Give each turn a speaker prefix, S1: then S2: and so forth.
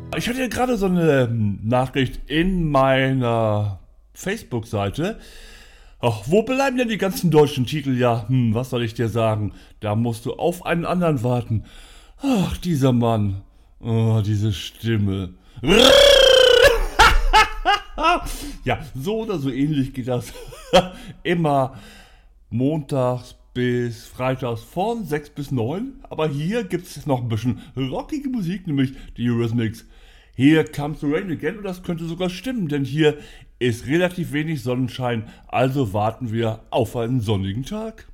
S1: Ich hatte ja gerade so eine Nachricht in meiner Facebook-Seite. Ach, wo bleiben denn die ganzen deutschen Titel? Ja, was soll ich dir sagen? Da musst du auf einen anderen warten. Ach, dieser Mann. Oh, diese Stimme. Ja, so oder so ähnlich geht das. Immer montags bis freitags von 6 bis 9. Aber hier gibt es noch ein bisschen rockige Musik, nämlich die Eurythmics. Here comes the rain again, und das könnte sogar stimmen, denn hier ist relativ wenig Sonnenschein, also warten wir auf einen sonnigen Tag.